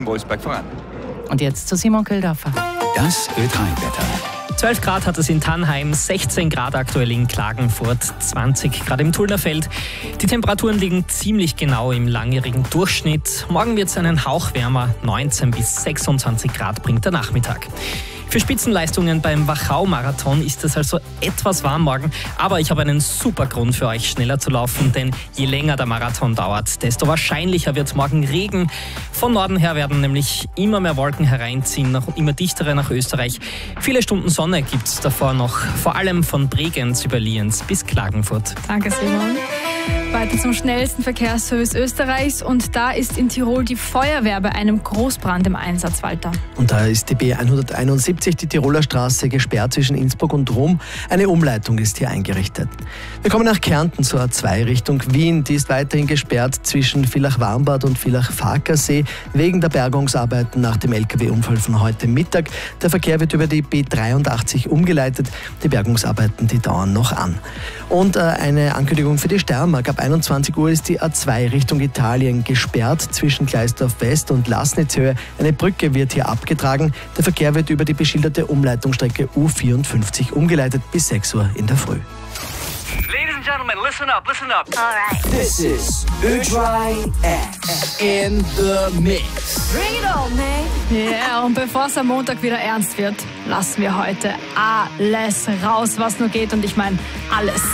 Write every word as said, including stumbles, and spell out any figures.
Wolfsberg voran. Und jetzt zu Simon Kildorfer. Das Ö drei Wetter. zwölf Grad hat es in Tannheim, sechzehn Grad aktuell in Klagenfurt, zwanzig Grad im Tullnerfeld. Die Temperaturen liegen ziemlich genau im langjährigen Durchschnitt. Morgen wird es einen Hauch wärmer, neunzehn bis sechsundzwanzig Grad bringt der Nachmittag. Für Spitzenleistungen beim Wachau-Marathon ist es also etwas warm morgen, aber ich habe einen super Grund für euch, schneller zu laufen, denn je länger der Marathon dauert, desto wahrscheinlicher wird morgen Regen. Von Norden her werden nämlich immer mehr Wolken hereinziehen, noch immer dichtere nach Österreich. Viele Stunden Sonne gibt es davor noch, vor allem von Bregenz über Lienz bis Klagenfurt. Danke, Simon. Weiter zum schnellsten Verkehrsservice Österreichs und da ist in Tirol die Feuerwehr bei einem Großbrand im Einsatz, Walter. Und da ist die B hunderteinundsiebzig, die Tiroler Straße, gesperrt zwischen Innsbruck und Rom. Eine Umleitung ist hier eingerichtet. Wir kommen nach Kärnten zur A zwei Richtung Wien. Die ist weiterhin gesperrt zwischen Villach-Warmbad und Villach-Farkasee wegen der Bergungsarbeiten nach dem L K W-Unfall von heute Mittag. Der Verkehr wird über die B dreiundachtzig umgeleitet. Die Bergungsarbeiten, die dauern noch an. Und äh, eine Ankündigung für die Steiermark. Ab einundzwanzig Uhr ist die A zwei Richtung Italien gesperrt zwischen Gleisdorf West und Laßnitzhöhe. Eine Brücke wird hier abgetragen. Der Verkehr wird über die beschilderte Umleitungsstrecke U vierundfünfzig umgeleitet bis sechs Uhr in der Früh. Ladies and gentlemen, listen up, listen up. All right. This is Ö drei X in the Mix. Bring it on, man. Ja, yeah, und bevor es am Montag wieder ernst wird, lassen wir heute alles raus, was nur geht. Und ich meine alles.